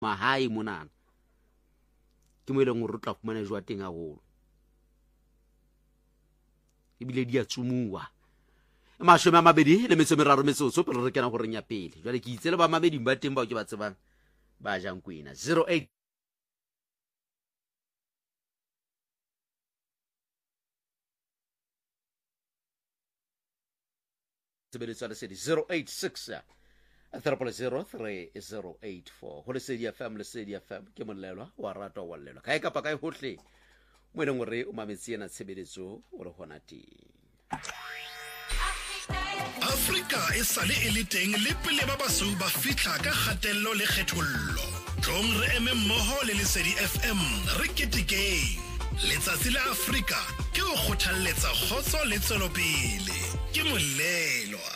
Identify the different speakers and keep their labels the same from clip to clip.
Speaker 1: mahae monana ke mo ile go rutla fumana jwa teng a go ebile di a tsumuwa mashome a mabedi le metso meraro metsotso pele re kena go reng ya pele jwale ke itse le ba mameding ba teng bao ke ba tsebang ba jang kwena 08 sebeletsa lesedi 086 3003084 go lesedi FM lesedi FM ke molelwa wa rata wa lelwa kae kapa kae hohle mo ile ngore o mametsi ena tshebeletso o re gona teng
Speaker 2: Afrika e sale e le teng le pele ba basou ba fitla ka kgatello le kgethollo. Tlong re eme mmoho le Lesedi FM re ketekeng. Letsatsi la Afrika ke o kgothalletsa kgotso le tswelopele. Ke molelwa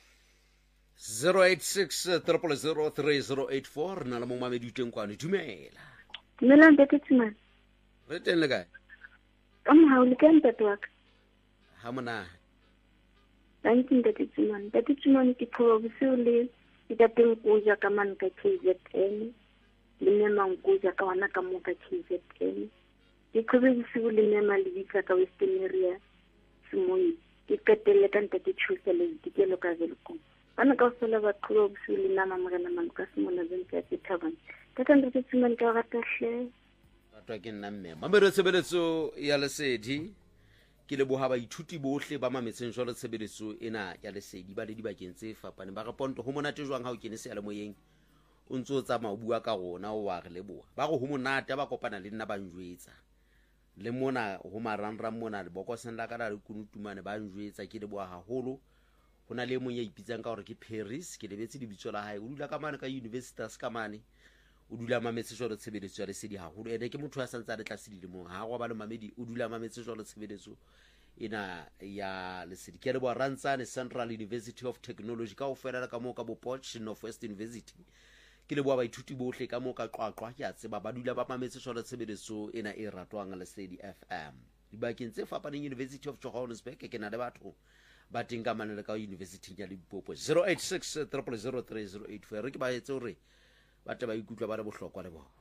Speaker 1: 086 3003084 na le mo mamedi teng kwane dumela
Speaker 3: Dumela ntatetimane.
Speaker 1: re teng le kae
Speaker 3: Ha o le ka ntatwaka.
Speaker 1: ha mona
Speaker 3: Thank you ntatetimane. Ntatetimane ke thoba bosiu le ka teng go ja ka man ka KZN. Le nna go ja ka wana ka mo ka KZN. Ke thobe bosiu le nna le bitsa ka Western area. Simoi ke ketelle ka ntatethusa le dikelo ka zelko. Ana ka sala ba thoba bosiu le nna mamagela man ka simola zentse ke thabang. Ka ntatetimane ka rata hle.
Speaker 1: batwa ke nna mme mamero tshebeletso ya lesedi ke le boha ba ithuti bohle ba mametseng jwalo tshebeletso ena ya lesedi ba le dibakeng tse fapane ba re ponto ho monate jwang ha o kene se ya le moyeng o ntse o tsamaya o bua ka rona o wa re leboha ba go ho monate ba kopana le nna ba njwetsa le mona ho marangrang mona le bokoseng la ka la le kunutumane ba njwetsa ke leboha haholo hona le mong ya ipitsang ka hore ke Paris ke lebetse lebitso la hae o dula ka mane ka universitas ka mane o dula mametse jwalo tshebeletso ya lesedi haholo ene ke motho ya santsa le tlase dilemong ha go ba le mamedi o dula mametse jwalo tshebeletso ena ya lesedi ke le bo Rantsane Central University of Technology ka o fela ka mo ka bo Potch North West University ke le bo ba ithuti bohle ka mo ka qwaqwa ke a tseba ba dula ba mametse jwalo tshebeletso ena e ratwang lesedi FM dibakeng tse fapaneng University of Johannesburg ke na le batho ba teng ka manele ka University ya Limpopo 086 3003084 re ke ba etse hore batho ba ikutlwa ba le bohlokwa le bona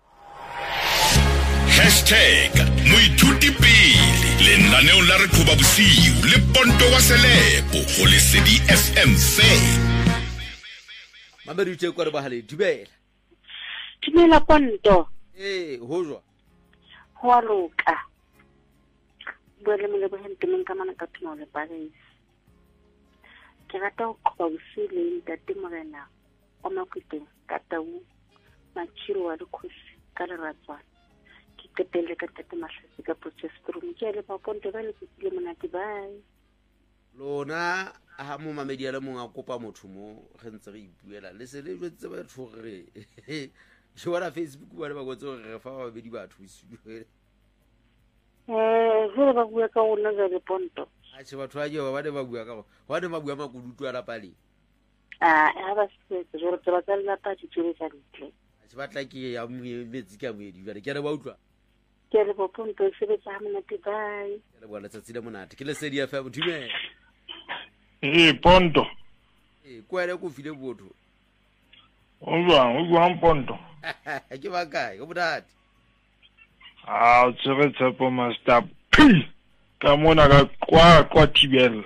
Speaker 2: #moithuti pele lenaneo la re qoba bosiu le ponto wa selepo go Lesedi FM fe
Speaker 1: mamedi tse kwa re ba hale dumela
Speaker 3: Dumela ponto.
Speaker 1: ho jwa
Speaker 3: Ho a loka. Bole mo le bo hente mo ka mana ka tino le Paris. Ke rata go qoba bosiu le ntate morena o makuteng ka tau matshiro wa dikhosi ka leratswana ke ketelle ka tate mahlasi ka Potchefstroom ke le ba ponto ba le tsile monate bai
Speaker 1: lona ha mo mamedi ya le mong a kopa motho mo ge ntse re ipuela le se le jwetse ba thore je wala Facebook ba le ba go tso re fa ba bedi batho isiwe
Speaker 3: he ba bua ka ona za le ponto
Speaker 1: a tse batho a jewa ba le ba bua ka go ba le ba bua makudutu a la pale
Speaker 3: ha ba se jore tsa ka la pa di tswe tsa ditle
Speaker 1: se batla ke ya metsi ka moedi jare ke re ba utlwa
Speaker 3: ke le bo ponto se be tsa monate bai
Speaker 1: ke le bona tsatsi le monate ke Lesedi FM dumela
Speaker 4: Ponto.
Speaker 1: kwele go file botho
Speaker 4: O jwang Ponto.
Speaker 1: ke ba kae go monate
Speaker 4: O tsere tshepo master ka mona ka kwa tibel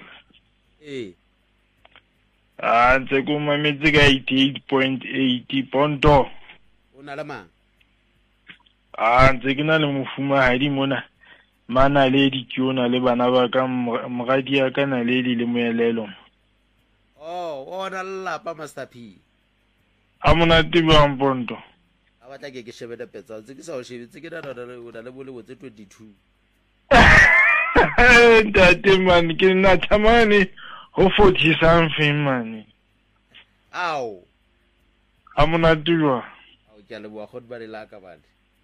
Speaker 4: ntse ko mametse ka 88.8 Ponto
Speaker 1: o na le mang
Speaker 4: ntse ke na le mofumahadi mona mana le dikiona le bana ba ka mogadi ya kana le le moelelo
Speaker 1: o na lapa Master P
Speaker 4: a monate bang Ponto
Speaker 1: a batla ke shebele petsa ntse ke sa o shebetse ke na le bole botse 22
Speaker 4: ntate man ke na thamane ho 40 something man
Speaker 1: ao
Speaker 4: a monate jwa
Speaker 1: o ke le bua go ba le la ka bana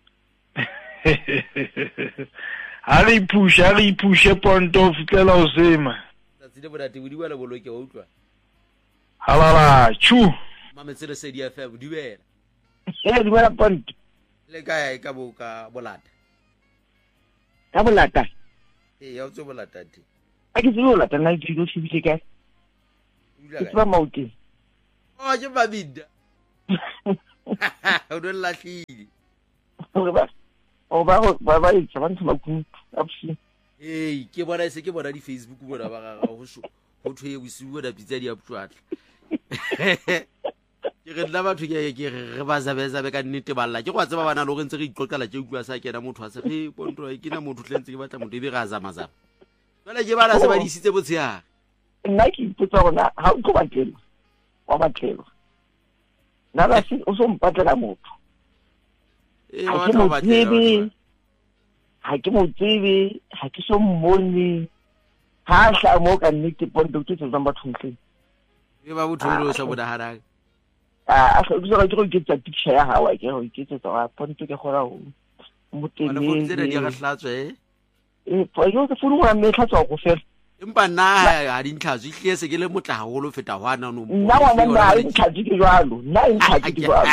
Speaker 4: ha re ipushe Ponto fitlela o sema
Speaker 1: tsa tsile bonate bo di bala boloke o utlwa
Speaker 4: halala chu
Speaker 1: mametse Lesedi FM dumela
Speaker 3: di bala Ponto
Speaker 1: le kae ka bo ka bolata
Speaker 3: ka bolata
Speaker 1: ya o tso bolata di
Speaker 3: a ke tsolo lata nna ke go tsibile ka
Speaker 1: dula
Speaker 3: ke ba mauti
Speaker 1: o je babida o do lahlile
Speaker 5: o ba itse ba ntse makutu absi
Speaker 1: ke bona se ke bona di Facebook bona ba ga go thwe bosiu da pitsa di aptwatla ke re nna batho ke re ba zabeza be ka nnete balla ke go tseba bana lo rentse re itlotlela ke utlwa sa kena motho a se ge ponto ke na motho tlentse ke batla motho e be ga zama jwale ke bana se ba disitse botshega
Speaker 5: nna ke ipotsa gona ga o tlo batlelwa wa batlelwa nna ba se o so mpatlela motho ga ke mo tsebe ga ke so mmone ha hla mo ka nnete ponto ke tsa batho ntle
Speaker 1: e ba botholo sa bodaharang
Speaker 5: a go ke go ke tsa picture ya hawa ke go ke tsa wa ponto ke gora o motele
Speaker 1: go tsena di ga hlatswe
Speaker 5: po yo ke furu wa me tlhatswa go fela
Speaker 1: empa nna ha di ntlhatswe tlese ke le motla haholo feta hwana no
Speaker 5: nna wana nna ha ntlhatswe ke jwalo nna ha ntlhatswe ke jwalo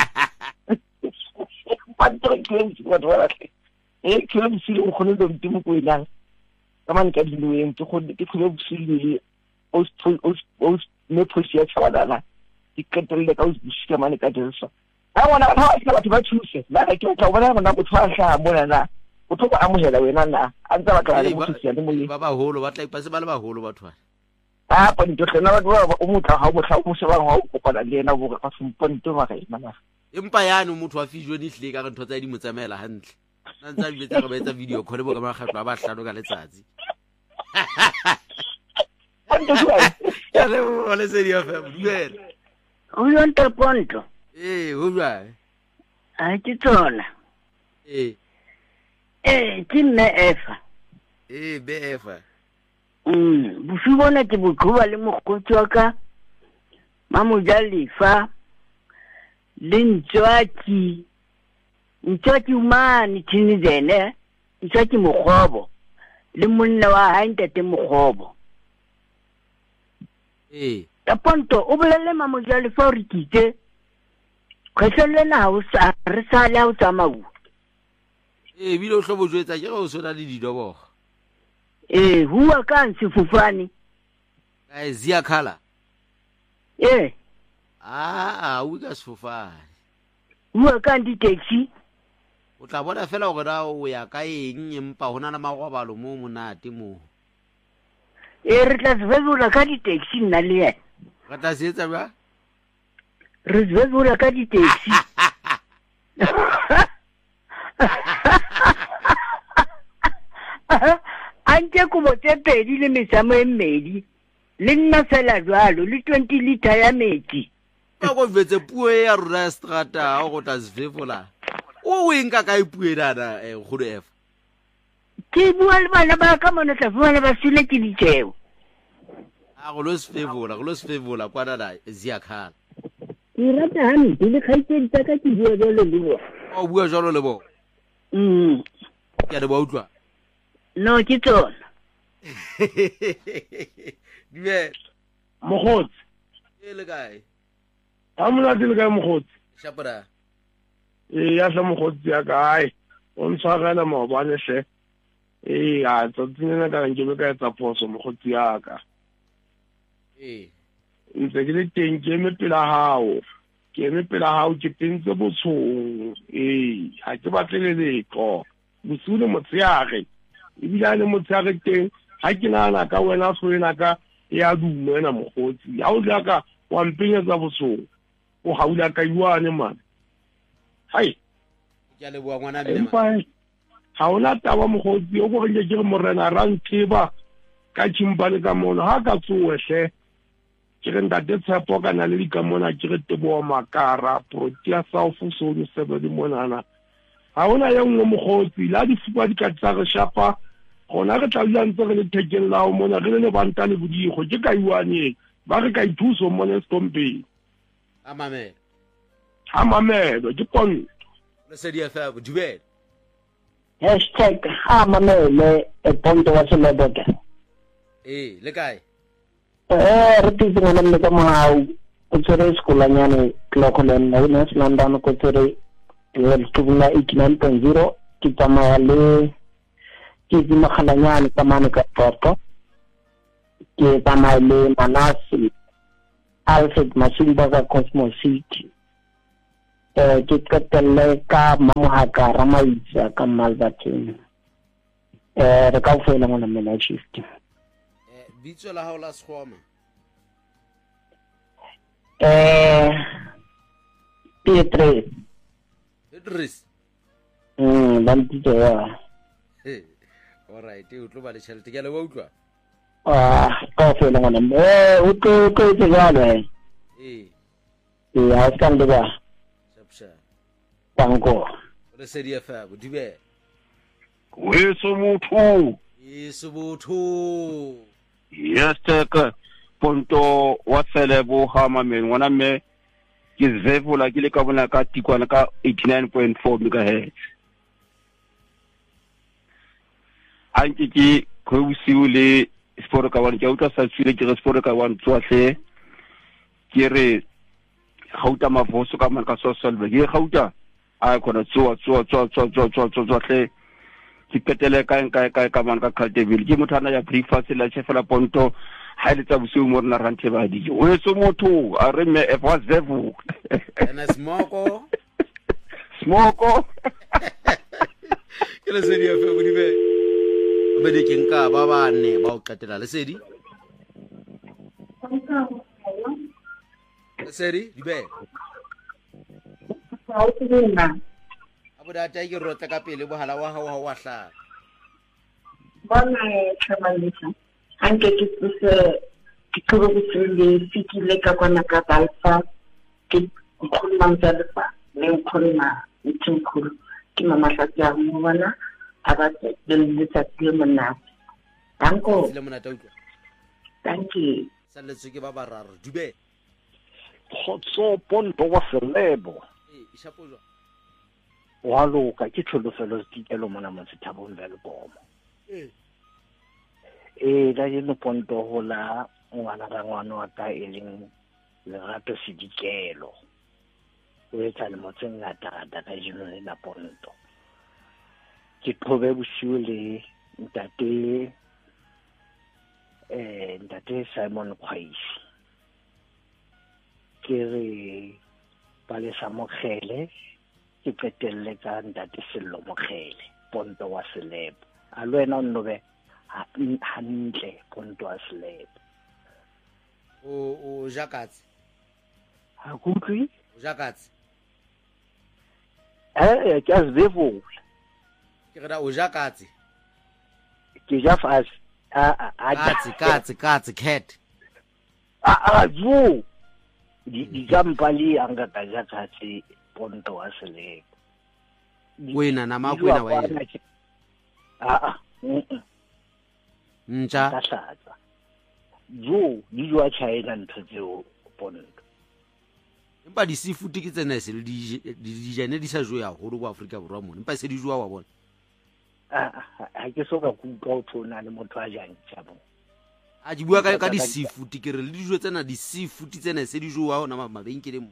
Speaker 5: ponto ke go tswa ke le bosile o khone do ntimo ko ina ka man ka dilueng ke go le bosile o me phosi ya tshabana ke ketelle ka o busika mane ka dirisa a bona ba tla batho ba thuse la ke tla bona bona motho a hla mona na o tlo go amohela wena na a ntse ba tla le motho ya mo le
Speaker 1: ba baholo ba tla ipase ba le baholo batho
Speaker 5: a pa ntho tlena ba o motla ha o motla o se ba go kopana le yena go ka semponto ba ga ina
Speaker 1: empa yana motho wa fijo ni hle ka ntho tsa di motsamaela hantle nna ntse di betsa ba etsa video call bo ka magatlo ba hlano ka letsatsi ya le wale se dia fa duela
Speaker 6: o yo nta ponto
Speaker 1: ho jwa
Speaker 6: a ke tsona ke nne efa
Speaker 1: be efa
Speaker 6: busu bona ke botloba le mogotsi wa ka mamojalifa le ntswaki umane thini dene ntswaki mogobo le monna wa ha ntate mogobo ta ponto o bolele mamojalifa o re kitse kgwetlho na o sa re sa le o tsamau
Speaker 1: bile o hlobo jwetsa ke go sona le didoboga
Speaker 6: hua ka nsefofane
Speaker 1: zia khala o ka sefofane
Speaker 6: hua ka di-taxi
Speaker 1: o tla bona fela gore na o ya ka eng empa go na le magobalo mo monate mo
Speaker 6: re tla se fetola ka di-taxi nna le yena
Speaker 1: re tla se etsa ba
Speaker 6: re se fetola ka di-taxi a nke kobo tse pedi le mesamo e mmedi le nna fela jwalo le 20 liter ya metsi
Speaker 1: ba go vetse puo ya rona ya strata go tla se fefola o nka ka ipuwe dana go do efa
Speaker 6: ke bua le bana ba ka mona tla fumana ba sile ke ditjeo
Speaker 1: go lo se fefola kwa dana zia khala
Speaker 6: ke rata hampe le kgaitsedi tsa ka ke bua jalo le bo
Speaker 1: o bua jalo le bo ke a ba utlwa
Speaker 6: no ke tsona
Speaker 1: dibe
Speaker 5: mogotsi
Speaker 1: le kae
Speaker 5: amona le kae mogotsi
Speaker 1: shapara
Speaker 5: ya sa mogotsi ya kae o ntshwarela maobane hle a tsatsina ka nke be ka etsa phoso mogotsi ya ka ntse ke le teng ke eme pela hao ke tentse botshong ha ke batle letlo bosule motsheare ebile le motsheare teng ha ke nana ka wena soena ka ya dumela mogotsi ha o dlaka wa mpenyetsa botshong o haula ka yuane man hai
Speaker 1: ke le bua ngwana mme
Speaker 5: ha ona taba mogotsi o go re ke re morena rantiba ka chimpale ka mona ha ka tsoehle ke re ntate tshepo kana le ka mona ke re tebo makara protea south so ni sebe di monana ha ona ya ngwe mogotsi la di fupa di ka tsa re shapa gona re tla bula ntse re le thekeng la o mona re le banta le bodigo ke ka iwane ba re ka ithuso mona stompeng amamelo ke ponto
Speaker 1: le se dia fa duel
Speaker 6: #amamele ponto wa seleboka
Speaker 1: le kae
Speaker 6: re titse ngwana mme ka mohau o tsere sekolanyane clockland o ne se landano ko tsere le tubula 89.0 ke tsamaya le ke di magalanyane ka mane ka toto ke tsamaya le Manase Alfred Masimba ka Cosmos City ke qetelle ka Mamohaka Ramaitsa ka Malbatin. Re ka ufela ngwana mena shift.
Speaker 1: Bitso la hao la Sekgoma.
Speaker 6: Petrus.
Speaker 1: Idris.
Speaker 6: Bantite ya.
Speaker 1: Alright, o tlo ba le tšhelete ke a le wa utlwa.
Speaker 6: Ka ufela ngwana me. O tlo tse jalo ha ska ndeba.
Speaker 1: Shapsha.
Speaker 6: Tanko.
Speaker 1: Re se di fa go dibe.
Speaker 5: weso motho
Speaker 1: Isubuthu.
Speaker 5: yes teka ponto wa selebo ha mameng ngwana mme ke zevula ke le ka bona ka tikwana ka 89.4 megahertz anke ke khousiu le sport ka wan ke utlwa sa tsile ke sport ka wan tsohle ke re gauta mavoso ka man ka sosolbe ke gauta a khona tsohle ke petele ka man ka Calderville ke mothana ya breakfast la chefela ponto ha ile tsa bosiu mo rena rante ba di o so motho a re me e fa zevu
Speaker 1: Ena smoko.
Speaker 5: smoko
Speaker 1: Ke le se di fa go dibe. Ba di ke nka ba bane ba o qetela le sedi. Le sedi dibe. Abuda ta ke rota ka pele bohala wa hao wa hla.
Speaker 3: Bona tšhamalisa anke ke tsuse ke tlo go tsile fikile ka kwana ka Alpha ke khulma mtsalfa le khulma ntshukuru ke mama hlatsa mo bona aba le letsatsi mona danko
Speaker 1: Le mona ta utlwa.
Speaker 3: thank you
Speaker 1: Saletse ke ba bararo dibe.
Speaker 7: Khotso ponto wa selebo
Speaker 1: Ishapo jwa.
Speaker 7: wa loka ke tholofelo tsikelo mona Motsethabong Velbomo la yeno ponto hola ngwana ra ngwana wa ka eleng Lerato Sedikelo o etsa le motseng la tata ka jeno le la ponto ke thobe bosiu le ntate Simon Khwaisi ke re palesa Mokhele ke qetelle ka ntate Sello Mokhele ponto wa Selebo a lo ena o nnobe hantle ponto wa Selebo
Speaker 1: O jakatsi.
Speaker 7: ha kutlwi
Speaker 1: O jakatsi.
Speaker 7: ke a zevula
Speaker 1: Ke re da o jakatsi.
Speaker 7: ke ja fast
Speaker 1: Katsi cat.
Speaker 7: zo di kampali anga ka ja katsi ponto wa Selebo
Speaker 1: Wena na makwena wa yena. Ntsha.
Speaker 7: ka hlatsa zo di jwa China ntho tseo ponto
Speaker 1: Empa di seafood ke tsena se le di jane di sa joya holo go Afrika Borwa mona. Empa se di jowa wa bona.
Speaker 7: ha ke so ka kutlwa o thona le motho a jang tshabo
Speaker 1: A di bua ka di seafood ke re le dijo tsena di seafood tsena se di jowa hona mabenkeleng.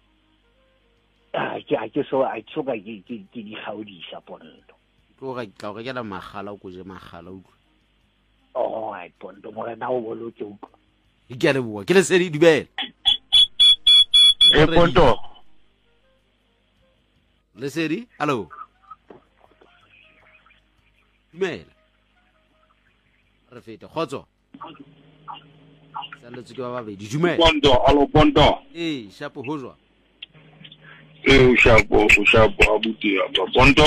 Speaker 7: ke so ka ke di gaudisa ponto
Speaker 1: Tlo ga tla go kela magala o go je magala o.
Speaker 7: ai ponto mo na o bolo ke utlwa
Speaker 1: Ke a le bua ke le se di dibela.
Speaker 5: ponto
Speaker 1: Le sedi allo Dumela re fete khotso Saletse ke ba babedi dumela
Speaker 5: ponto
Speaker 1: shapo ho jwa
Speaker 5: o shapo abuti ya ponto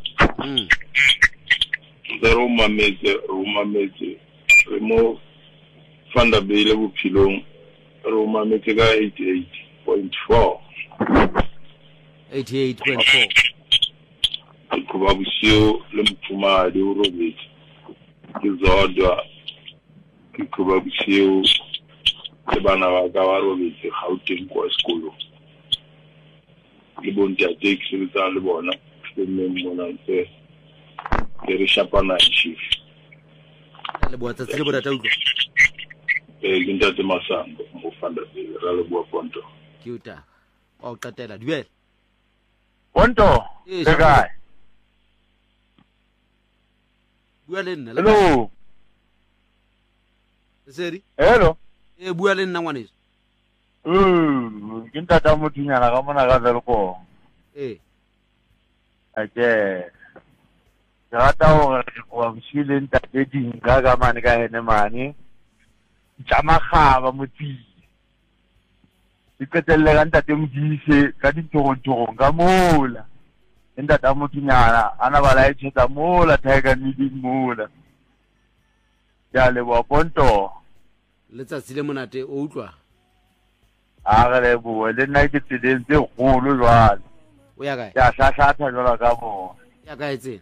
Speaker 5: zero mametse re mo fanda bele bophilong re mametse ka 88.4 kuba busio le mphumadi o robetse ke zodwa ke kuba busio le bana ba ka ba robetse Gauteng kwa sekolo le bontate ke sebetsa le bona le mmona ntse re shapana chief
Speaker 1: le bua tsa le bona ta utlwa
Speaker 5: ke ntate Masango mo fanda ra le bua ponto
Speaker 1: ke uta o qetela dumela
Speaker 5: ponto le kae
Speaker 1: bua le nna
Speaker 5: hello
Speaker 1: sedi
Speaker 5: hello
Speaker 1: bua le nna ngwaneso
Speaker 5: ke ntata mothunyana ka mona ka Velko
Speaker 8: ke rata hore wa mshile ntate dinga ka mane ka hene mane tsamagaba motsing iketelle ka ntate modise ka ditogotogong ka mola ntate mothunyana ana bala etsetsa mola tiger meeting mola ya le wa ponto
Speaker 1: letsatsi le monate o utlwa
Speaker 8: a re le bo le nna ke tseleng tse kgolo jwale
Speaker 1: o ya kae
Speaker 8: ya hlatha jwala ka bona
Speaker 1: ya kae tsena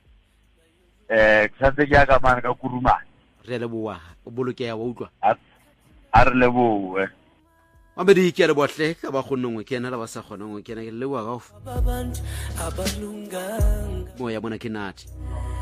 Speaker 8: ke santse ke ya ka mane ka kurumane
Speaker 1: re le boa o bolokeya wa utlwa
Speaker 8: a re le boe
Speaker 1: mabedi ke le bohle ka ba khonnongwe ke ena la ba sa khonongwe ke ena ke le wa gaof moya bona ke nati